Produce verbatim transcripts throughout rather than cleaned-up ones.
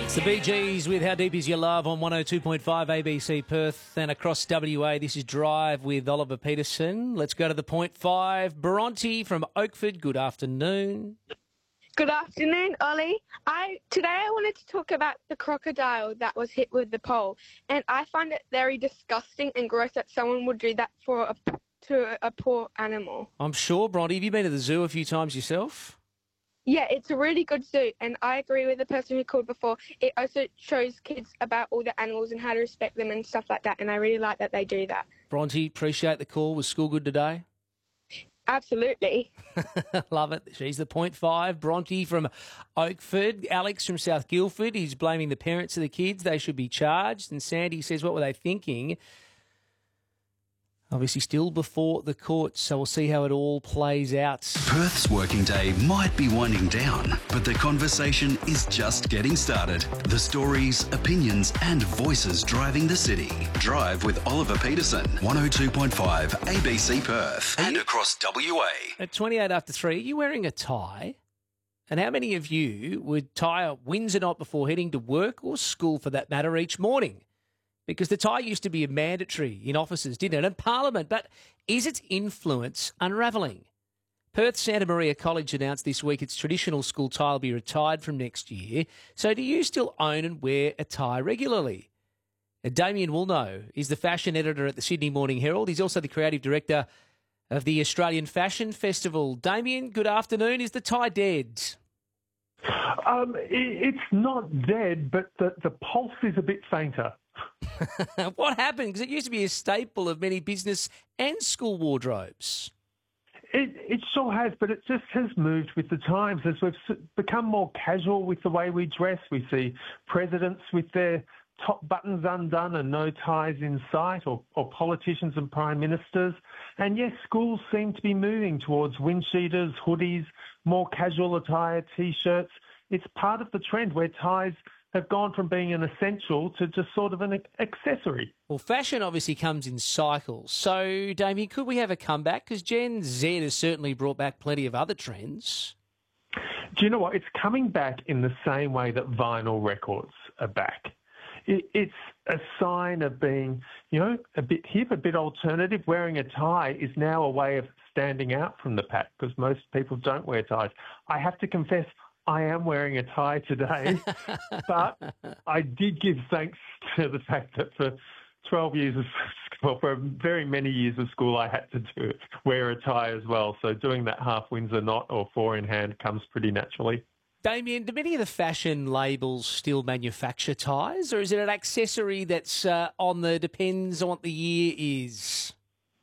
It's the Bee Gees with How Deep Is Your Love on one oh two point five A B C Perth and across W A. This is Drive with Oliver Peterson. Let's go to the point five. Bronte from Oakford, good afternoon. Good afternoon, Ollie. I today I wanted to talk about the crocodile that was hit with the pole, and I find it very disgusting and gross that someone would do that for a, to a poor animal. I'm sure, Bronte, have you been to the zoo a few times yourself? Yeah, it's a really good zoo, and I agree with the person who called before. It also shows kids about all the animals and how to respect them and stuff like that, and I really like that they do that. Bronte, appreciate the call. Was school good today? Absolutely. Love it. She's the point five. Bronte from Oakford. Alex from South Guildford. He's blaming the parents of the kids. They should be charged. And Sandy says, what were they thinking? Obviously still before the courts, so we'll see how it all plays out. Perth's working day might be winding down, but the conversation is just getting started. The stories, opinions and voices driving the city. Drive with Oliver Peterson, one oh two point five A B C Perth and across W A. At twenty-eight after three, are you wearing a tie? And how many of you would tie a Windsor knot before heading to work or school for that matter each morning? Because the tie used to be a mandatory in offices, didn't it, and Parliament, but is its influence unravelling? Perth Santa Maria College announced this week its traditional school tie will be retired from next year. So do you still own and wear a tie regularly? Now, Damien Woolnough is the fashion editor at the Sydney Morning Herald. He's also the creative director of the Australian Fashion Festival. Damien, good afternoon. Is the tie dead? Um, it, it's not dead, but the, the pulse is a bit fainter. What happened? Because it used to be a staple of many business and school wardrobes. It, it sure has, but it just has moved with the times. As we've become more casual with the way we dress, we see presidents with their top buttons undone and no ties in sight, or, or politicians and prime ministers. And yes, schools seem to be moving towards windsheeters, hoodies, more casual attire, T-shirts. It's part of the trend where ties have gone from being an essential to just sort of an accessory. Well, fashion obviously comes in cycles. So, Damien, could we have a comeback? Because Gen Z has certainly brought back plenty of other trends. Do you know what? It's coming back in the same way that vinyl records are back. It, it's a sign of being, you know, a bit hip, a bit alternative. Wearing a tie is now a way of standing out from the pack because most people don't wear ties. I have to confess, I am wearing a tie today, but I did give thanks to the fact that for twelve years of well, for very many years of school, I had to do wear a tie as well. So doing that half Windsor knot or four in hand comes pretty naturally. Damien, do many of the fashion labels still manufacture ties, or is it an accessory that's uh, on the depends on what the year is?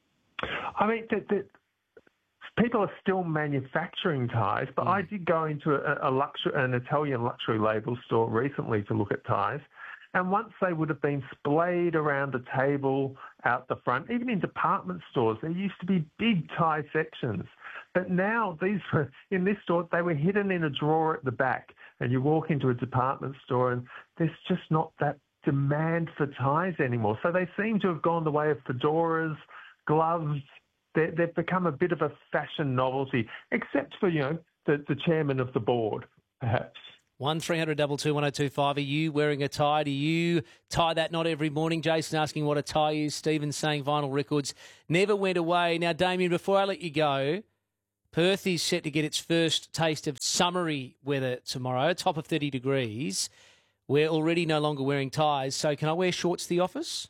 I mean, the, the, people are still manufacturing ties, but mm. I did go into a, a luxury, an Italian luxury label store recently to look at ties. And once they would have been splayed around a table out the front, even in department stores, there used to be big tie sections. But now these were, in this store, they were hidden in a drawer at the back. And you walk into a department store and there's just not that demand for ties anymore. So they seem to have gone the way of fedoras, gloves. They're, they've become a bit of a fashion novelty, except for, you know, the, the chairman of the board, perhaps. one three hundred two two one oh two five. Are you wearing a tie? Do you tie that knot every morning? Jason asking what a tie is. Stephen saying vinyl records never went away. Now, Damien, before I let you go, Perth is set to get its first taste of summery weather tomorrow, top of thirty degrees. We're already no longer wearing ties, so can I wear shorts to the office?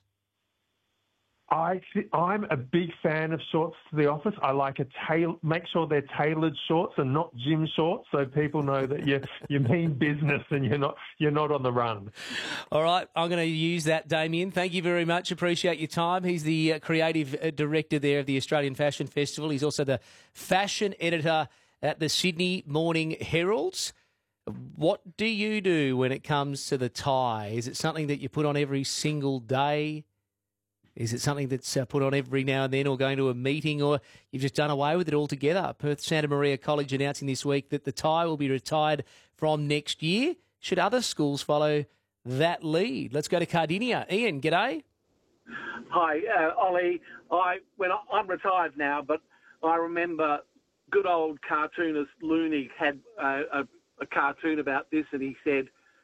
I th- I'm a big fan of shorts to the office. I like a tail. Make sure they're tailored shorts and not gym shorts, so people know that you you mean business and you're not you're not on the run. All right, I'm going to use that, Damien. Thank you very much. Appreciate your time. He's the uh, creative uh, director there of the Australian Fashion Festival. He's also the fashion editor at the Sydney Morning Herald. What do you do when it comes to the tie? Is it something that you put on every single day? Is it something that's uh, put on every now and then, or going to a meeting, or you've just done away with it altogether? Perth Santa Maria College announcing this week that the tie will be retired from next year. Should other schools follow that lead? Let's go to Cardinia. Ian, g'day. Hi, uh, Ollie. I when I, I'm retired now, but I remember good old cartoonist Looney had uh, a, a cartoon about this, and he said,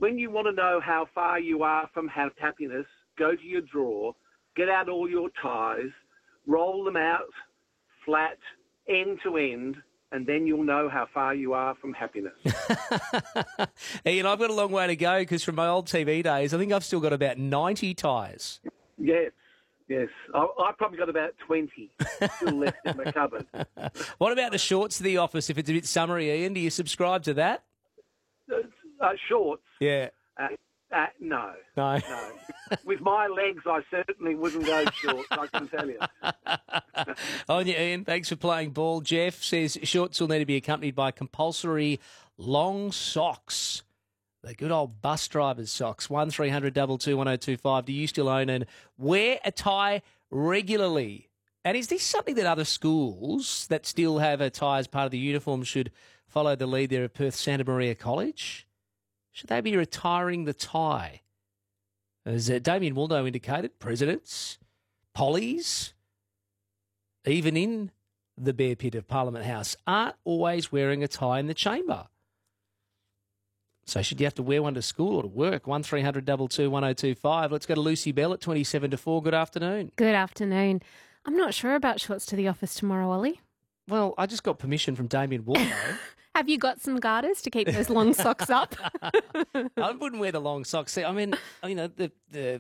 when you want to know how far you are from ha- happiness, go to your drawer, get out all your ties, roll them out flat, end to end, and then you'll know how far you are from happiness. Ian, I've got a long way to go because from my old T V days, I think I've still got about ninety ties. Yes, yes. I, I've probably got about twenty still left in my cupboard. What about the shorts to the office? If it's a bit summery, Ian, do you subscribe to that? Uh, shorts? Yeah. Uh, uh, no. No. No. With my legs, I certainly wouldn't go shorts, I can tell you. On you, Ian. Thanks for playing ball. Jeff says shorts will need to be accompanied by compulsory long socks. The good old bus driver's socks. one three hundred two two one oh two five. Do you still own and wear a tie regularly? And is this something that other schools that still have a tie as part of the uniform should follow the lead there of Perth Santa Maria College? Should they be retiring the tie? As uh, Damien Waldo indicated, presidents, pollies, even in the bear pit of Parliament House, aren't always wearing a tie in the chamber. So should you have to wear one to school or to work? one three hundred two two one oh two five. Let's go to Lucy Bell at twenty-seven to four. Good afternoon. Good afternoon. I'm not sure about shorts to the office tomorrow, Ollie. Well, I just got permission from Damien Waldo. Have you got some garters to keep those long socks up? I wouldn't wear the long socks. I mean, you know, the the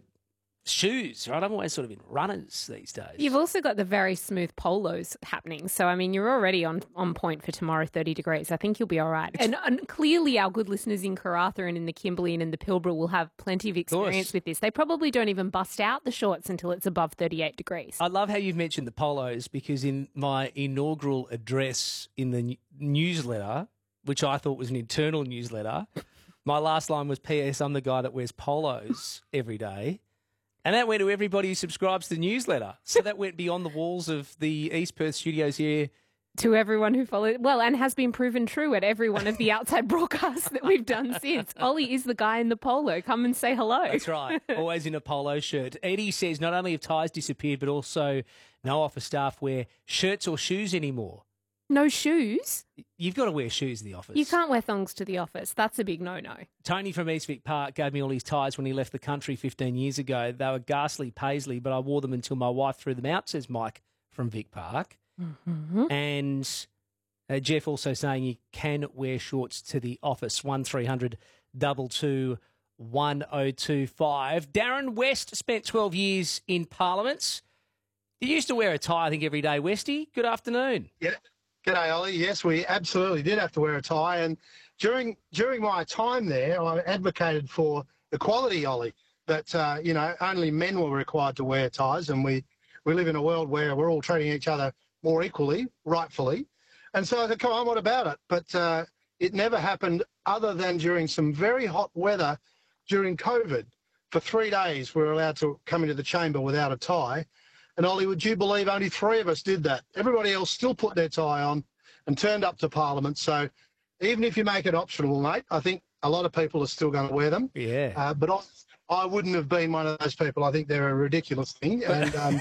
shoes, right? I'm always sort of in runners these days. You've also got the very smooth polos happening. So, I mean, you're already on, on point for tomorrow, thirty degrees. I think you'll be all right. And, and clearly our good listeners in Karratha and in the Kimberley and in the Pilbara will have plenty of experience Course. with this. They probably don't even bust out the shorts until it's above thirty-eight degrees. I love how you've mentioned the polos because in my inaugural address in the n- newsletter, which I thought was an internal newsletter, my last line was, P S I'm the guy that wears polos every day. And that went to everybody who subscribes to the newsletter. So that went beyond the walls of the East Perth studios here. To everyone who followed, well, and has been proven true at every one of the outside broadcasts that we've done since. Ollie is the guy in the polo. Come and say hello. That's right. Always in a polo shirt. Eddie says not only have ties disappeared, but also no office staff wear shirts or shoes anymore. No shoes? You've got to wear shoes in the office. You can't wear thongs to the office. That's a big no-no. Tony from East Vic Park gave me all his ties when he left the country fifteen years ago. They were ghastly paisley, but I wore them until my wife threw them out, says Mike from Vic Park. Mm-hmm. And uh, Jeff also saying you can wear shorts to the office. one three hundred two two one oh two five. Darren West spent twelve years in Parliaments. You used to wear a tie, I think, every day, Westy. Good afternoon. Yeah. G'day, Ollie. Yes, we absolutely did have to wear a tie. And during during my time there, I advocated for equality, Ollie, that, uh, you know, only men were required to wear ties. And we, we live in a world where we're all treating each other more equally, rightfully. And so I said, come on, what about it? But uh, it never happened other than during some very hot weather during COVID. For three days, we were allowed to come into the chamber without a tie. And Ollie, would you believe only three of us did that? Everybody else still put their tie on and turned up to Parliament. So even if you make it optional, mate, I think a lot of people are still going to wear them. Yeah. Uh, but I, I wouldn't have been one of those people. I think they're a ridiculous thing. And um,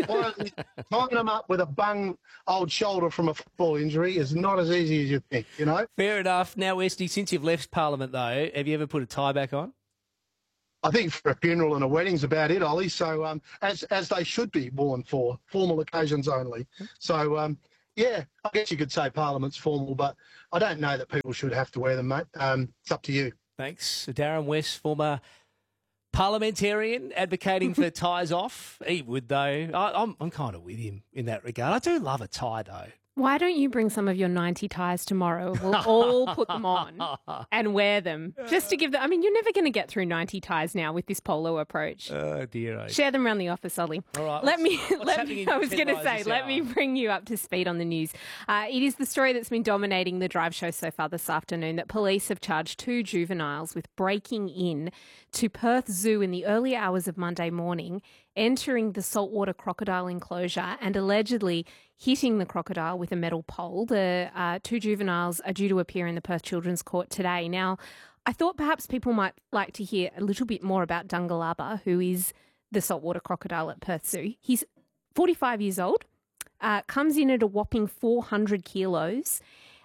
tying them up with a bung old shoulder from a football injury is not as easy as you think, you know? Fair enough. Now, Westy, since you've left Parliament, though, have you ever put a tie back on? I think for a funeral and a wedding's about it, Ollie. So um, as as they should be worn for formal occasions only. So um, yeah, I guess you could say Parliament's formal, but I don't know that people should have to wear them, mate. Um, it's up to you. Thanks, Darren West, former parliamentarian, advocating for ties off. He would though. I, I'm I'm kind of with him in that regard. I do love a tie though. Why don't you bring some of your ninety ties tomorrow? We'll all put them on and wear them just to give them. I mean, you're never going to get through ninety ties now with this polo approach. Oh, dear. Oh. Share them around the office, Ollie. All right. Let me, what's let happening me, in I was ten going to lives say, this let hour? me bring you up to speed on the news. Uh, it is the story that's been dominating the drive show so far this afternoon that police have charged two juveniles with breaking in to Perth Zoo in the early hours of Monday morning, entering the saltwater crocodile enclosure and allegedly hitting the crocodile with a metal pole. The uh, two juveniles are due to appear in the Perth Children's Court today. Now, I thought perhaps people might like to hear a little bit more about Dungalaba, who is the saltwater crocodile at Perth Zoo. He's forty-five years old, uh, comes in at a whopping four hundred kilos.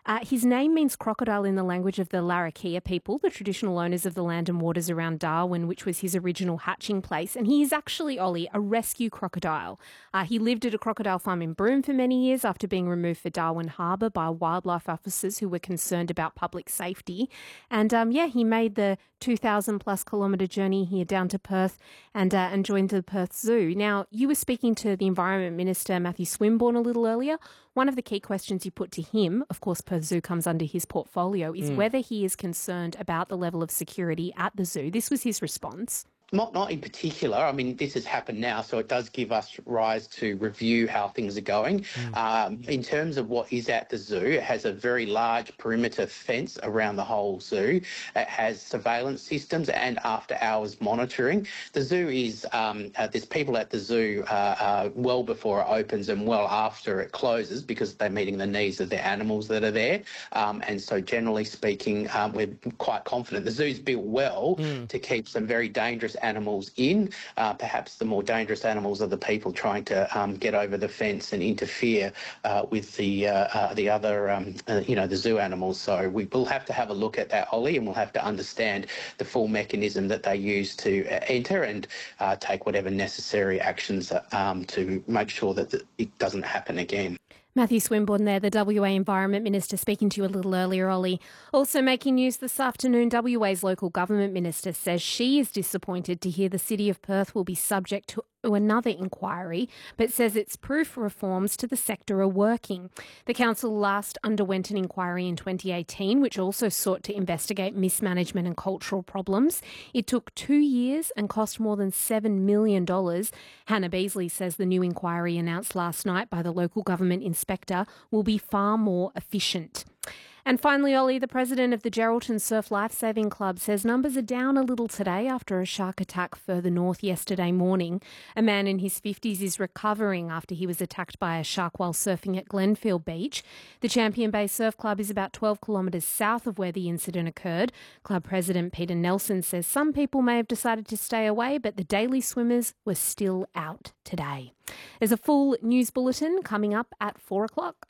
Uh, his name means crocodile in the language of the Larrakia people, the traditional owners of the land and waters around Darwin, which was his original hatching place. And he is actually, Ollie, a rescue crocodile. Uh, he lived at a crocodile farm in Broome for many years after being removed for Darwin Harbour by wildlife officers who were concerned about public safety. And um, yeah, he made the two thousand plus kilometre journey here down to Perth and, uh, and joined the Perth Zoo. Now, you were speaking to the Environment Minister, Matthew Swinburne, a little earlier. One of the key questions you put to him, of course, Perth Zoo comes under his portfolio, is mm. whether he is concerned about the level of security at the zoo. This was his response. Not not in particular. I mean, this has happened now, so it does give us rise to review how things are going. Mm. Um, in terms of what is at the zoo, it has a very large perimeter fence around the whole zoo. It has surveillance systems and after-hours monitoring. The zoo is, um, uh, there's people at the zoo uh, uh, well before it opens and well after it closes because they're meeting the needs of the animals that are there. Um, and so generally speaking, um, we're quite confident. The zoo's built well mm. to keep some very dangerous animals in. Uh, perhaps the more dangerous animals are the people trying to um, get over the fence and interfere uh, with the uh, uh, the other, um, uh, you know, the zoo animals. So we will have to have a look at that, Ollie, and we'll have to understand the full mechanism that they use to uh, enter and uh, take whatever necessary actions um, to make sure that it doesn't happen again. Matthew Swinburne there, the W A Environment Minister, speaking to you a little earlier, Ollie. Also making news this afternoon, W A's local government minister says she is disappointed to hear the City of Perth will be subject to another inquiry, but says its proof reforms to the sector are working. The council last underwent an inquiry in twenty eighteen, which also sought to investigate mismanagement and cultural problems. It took two years and cost more than seven million dollars. Hannah Beasley says the new inquiry announced last night by the local government inspector will be far more efficient. And finally, Ollie, the president of the Geraldton Surf Lifesaving Club, says numbers are down a little today after a shark attack further north yesterday morning. A man in his fifties is recovering after he was attacked by a shark while surfing at Glenfield Beach. The Champion Bay Surf Club is about twelve kilometres south of where the incident occurred. Club president Peter Nelson says some people may have decided to stay away, but the daily swimmers were still out today. There's a full news bulletin coming up at four o'clock.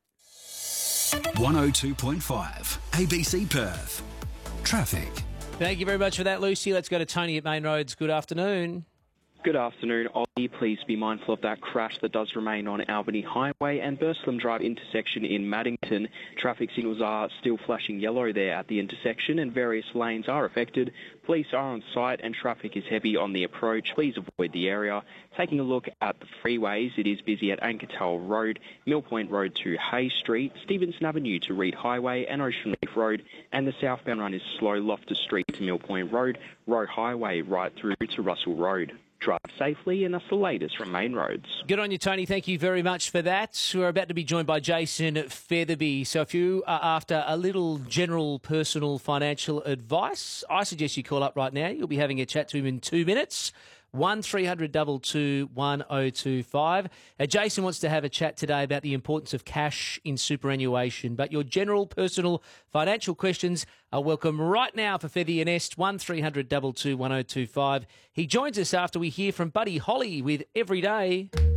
one oh two point five A B C Perth. Traffic. Thank you very much for that, Lucy. Let's go to Tony at Main Roads. Good afternoon. Good afternoon, Ollie. Please be mindful of that crash that does remain on Albany Highway and Burslem Drive intersection in Maddington. Traffic signals are still flashing yellow there at the intersection and various lanes are affected. Police are on site and traffic is heavy on the approach. Please avoid the area. Taking a look at the freeways, it is busy at Ankertal Road, Mill Point Road to Hay Street, Stevenson Avenue to Reed Highway and Ocean Reef Road, and the southbound run is slow Loftus Street to Mill Point Road, Road Highway right through to Russell Road. Drive safely, and that's the latest from Main Roads. Good on you, Tony. Thank you very much for that. We're about to be joined by Jason Featherby. So if you are after a little general personal financial advice, I suggest you call up right now. You'll be having a chat to him in two minutes. one three hundred two two one oh two five. Uh, Jason wants to have a chat today about the importance of cash in superannuation, but your general personal financial questions are welcome right now for Feathy and Est, one three hundred two two one oh two five. He joins us after we hear from Buddy Holly with Every Day.